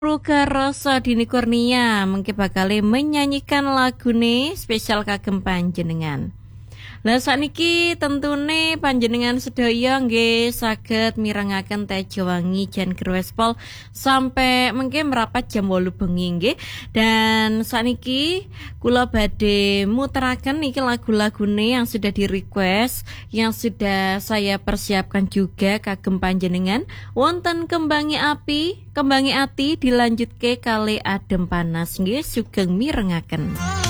Ruga Rasa Dini Kurnia mengke bakale menyanyikan lagune spesial kagem panjenengan. Lah sakniki tentune panjenengan sedaya nggih saged mirengaken Tejo Wangi Jan Growespol sampai mengke merapat jam 8 bengi nggih. Dan sakniki kula badhe muteraken niki lagu-lagune yang sudah di-request, yang sudah saya persiapkan juga kagem panjenengan. Wonten Kembangi Api, Kembangi Ati dilanjutke kali Adem Panas nggih sugeng mirengaken.